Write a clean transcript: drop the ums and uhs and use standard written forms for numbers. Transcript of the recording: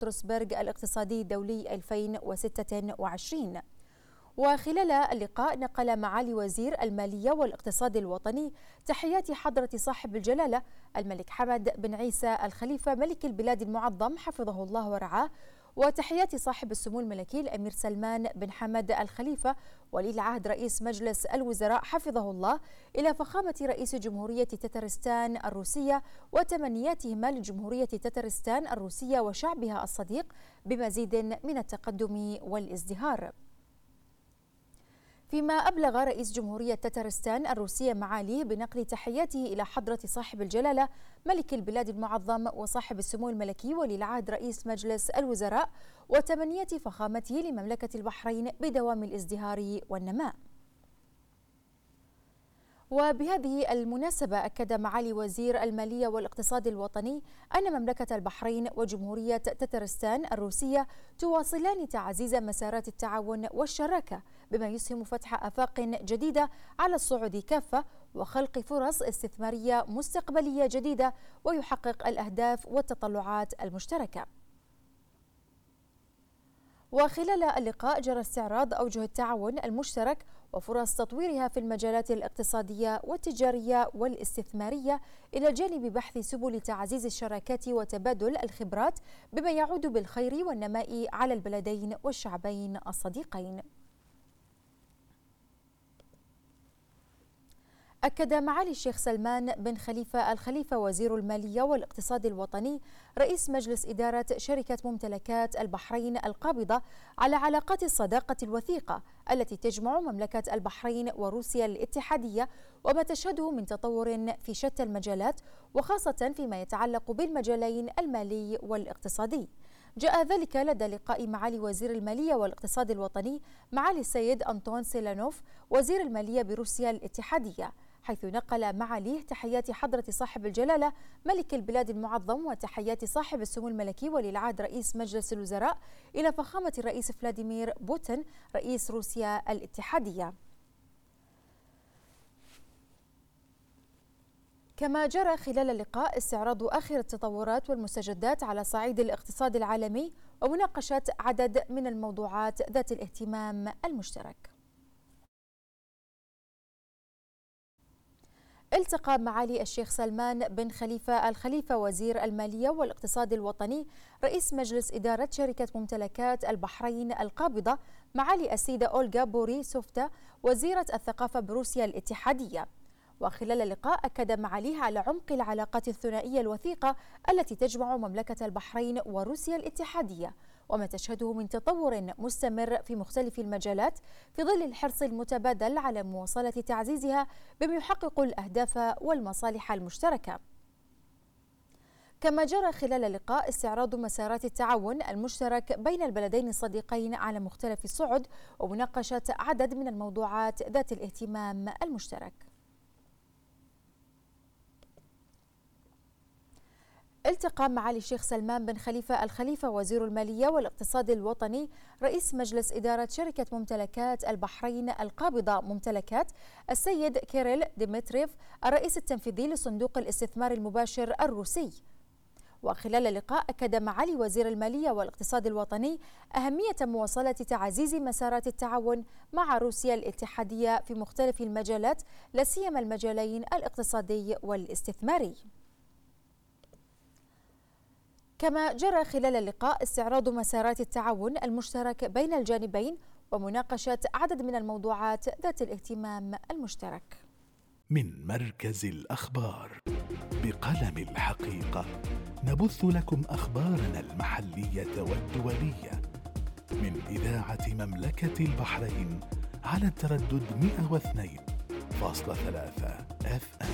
بطرسبرغ الاقتصادي الدولي 2026. وخلال اللقاء نقل معالي وزير المالية والاقتصاد الوطني تحيات حضرة صاحب الجلالة الملك حمد بن عيسى الخليفة ملك البلاد المعظم حفظه الله ورعاه، وتحيات صاحب السمو الملكي الأمير سلمان بن حمد الخليفة ولي العهد رئيس مجلس الوزراء حفظه الله إلى فخامة رئيس جمهورية تترستان الروسية، وتمنياتهما لجمهورية تترستان الروسية وشعبها الصديق بمزيد من التقدم والازدهار. فيما أبلغ رئيس جمهورية تترستان الروسية معاليه بنقل تحياته إلى حضرة صاحب الجلالة ملك البلاد المعظم وصاحب السمو الملكي ولي العهد رئيس مجلس الوزراء، وتمنيات فخامته لمملكة البحرين بدوام الازدهار والنماء. وبهذه المناسبة أكد معالي وزير المالية والاقتصاد الوطني أن مملكة البحرين وجمهورية تترستان الروسية تواصلان تعزيز مسارات التعاون والشراكة بما يسهم فتح آفاق جديدة على الصعود كافة وخلق فرص استثمارية مستقبلية جديدة ويحقق الأهداف والتطلعات المشتركة. وخلال اللقاء جرى استعراض أوجه التعاون المشترك وفرص تطويرها في المجالات الاقتصادية والتجارية والاستثمارية، إلى جانب بحث سبل تعزيز الشراكات وتبادل الخبرات بما يعود بالخير والنماء على البلدين والشعبين الصديقين. أكد معالي الشيخ سلمان بن خليفة الخليفة وزير المالية والاقتصاد الوطني رئيس مجلس إدارة شركة ممتلكات البحرين القابضة على علاقات الصداقة الوثيقة التي تجمع مملكة البحرين وروسيا الاتحادية، وما تشهده من تطور في شتى المجالات وخاصة فيما يتعلق بالمجالين المالي والاقتصادي. جاء ذلك لدى لقاء معالي وزير المالية والاقتصاد الوطني معالي السيد أنطون سيلانوف وزير المالية بروسيا الاتحادية، حيث نقل معاليه تحيات حضرة صاحب الجلالة ملك البلاد المعظم وتحيات صاحب السمو الملكي ولي العهد رئيس مجلس الوزراء إلى فخامة الرئيس فلاديمير بوتين رئيس روسيا الاتحادية. كما جرى خلال اللقاء استعراض آخر التطورات والمستجدات على صعيد الاقتصاد العالمي ومناقشة عدد من الموضوعات ذات الاهتمام المشترك. التقى معالي الشيخ سلمان بن خليفة الخليفة وزير المالية والاقتصاد الوطني رئيس مجلس إدارة شركة ممتلكات البحرين القابضة معالي السيدة أولغا بوريسوفتا وزيرة الثقافة بروسيا الاتحادية. وخلال اللقاء أكد معاليه على عمق العلاقات الثنائية الوثيقة التي تجمع مملكة البحرين وروسيا الاتحادية، وما تشهده من تطور مستمر في مختلف المجالات في ظل الحرص المتبادل على مواصلة تعزيزها بما يحقق الأهداف والمصالح المشتركة. كما جرى خلال اللقاء استعراض مسارات التعاون المشترك بين البلدين الصديقين على مختلف الصعد ومناقشة عدد من الموضوعات ذات الاهتمام المشترك. التقى معالي الشيخ سلمان بن خليفة الخليفة وزير المالية والاقتصاد الوطني رئيس مجلس إدارة شركة ممتلكات البحرين القابضة ممتلكات السيد كيريل ديمتريف الرئيس التنفيذي لصندوق الاستثمار المباشر الروسي. وخلال اللقاء أكد معالي وزير المالية والاقتصاد الوطني أهمية مواصلة تعزيز مسارات التعاون مع روسيا الاتحادية في مختلف المجالات لا سيما المجالين الاقتصادي والاستثماري. كما جرى خلال اللقاء استعراض مسارات التعاون المشترك بين الجانبين ومناقشة عدد من الموضوعات ذات الاهتمام المشترك. من مركز الأخبار بقلم الحقيقة نبث لكم أخبارنا المحلية والدولية من إذاعة مملكة البحرين على التردد 102.3 FM.